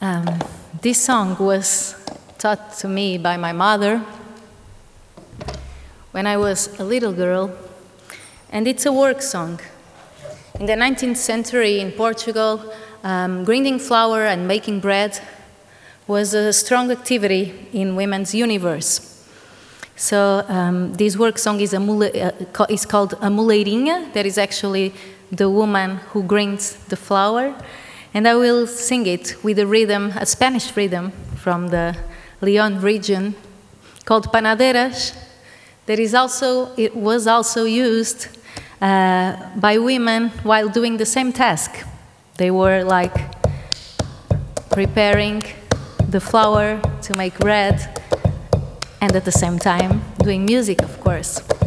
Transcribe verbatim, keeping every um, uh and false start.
Um, this song was taught to me by my mother when I was a little girl, and it's a work song. In the nineteenth century in Portugal, um, grinding flour and making bread was a strong activity in women's universe. So um, this work song is, a mule, uh, is called a muleirinha. That is actually the woman who grinds the flour. And I will sing it with a rhythm, a Spanish rhythm from the Leon region called panaderas. That is also, it was also used uh, by women while doing the same task. They were like preparing the flour to make bread, and at the same time doing music, of course.